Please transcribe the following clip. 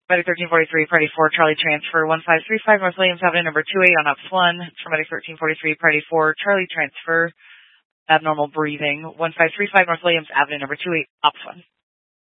Medic 1343, Priority 4, Charlie transfer, 1535 North Williams Avenue, number 28 on Ops 1. For Medic 1343, Priority 4, Charlie transfer, abnormal breathing, 1535 North Williams Avenue, number 28, Ops 1.